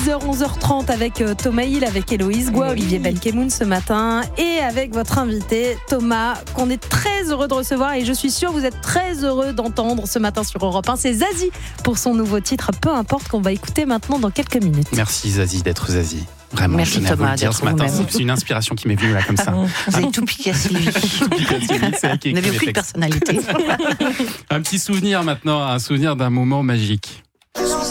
10h, 11h30 avec Thomas Hill, avec Héloïse Goua, Olivier Benkemoun ce matin et avec votre invité Thomas, qu'on est très heureux de recevoir et je suis sûre que vous êtes très heureux d'entendre ce matin sur Europe 1. C'est Zazie pour son nouveau titre, peu importe, qu'on va écouter maintenant dans quelques minutes. Merci Zazie d'être Zazie. Vraiment, merci je tenais à vous Thomas le dire ce matin. vous-même. C'est une inspiration qui m'est venue là comme ça. Vous avez tout piqué à Sylvie. Vous n'avez aucune personnalité. Un petit souvenir maintenant, un souvenir d'un moment magique.